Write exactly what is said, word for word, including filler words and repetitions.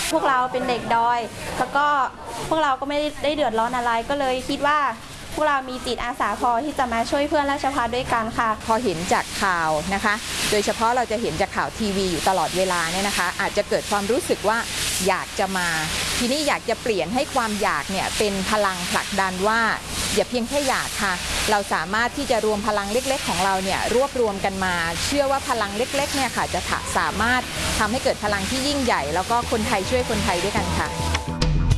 พวกเราเป็นเด็กดอยแล้วก็พวกเราก็ไม่ได้เดือดร้อนอะไรก็เลยคิดว่าพวกเรามีจิตอาสาพอที่จะมาช่วยเพื่อนราชภัฏด้วยกันค่ะพอเห็นจากข่าวนะคะโดยเฉพาะเราจะเห็นจากข่าวทีวีอยู่ตลอดเวลาเนี่ยนะคะอาจจะเกิดความรู้สึกว่าอยากจะมาทีนี้อยากจะเปลี่ยนให้ความอยากเนี่ยเป็นพลังผลักดันว่าอย่าเพียงแค่อยากค่ะเราสามารถที่จะรวมพลังเล็กๆของเราเนี่ยรวบรวมกันมาเชื่อว่าพลังเล็กๆเนี่ยค่ะจะสามารถทำให้เกิดพลังที่ยิ่งใหญ่แล้วก็คนไทยช่วยคนไทยด้วยกันค่ะ